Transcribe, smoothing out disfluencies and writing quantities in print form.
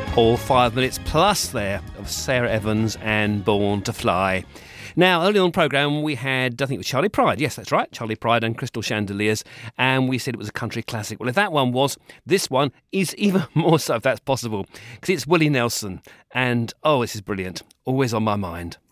All 5 minutes plus there of Sarah Evans and Born to Fly. Now, early on in the programme, we had, I think it was Charlie Pride. Yes, that's right, Charlie Pride and Crystal Chandeliers. And we said it was a country classic. Well, if that one was, this one is even more so, if that's possible. Because it's Willie Nelson. And, oh, this is brilliant. Always on my mind.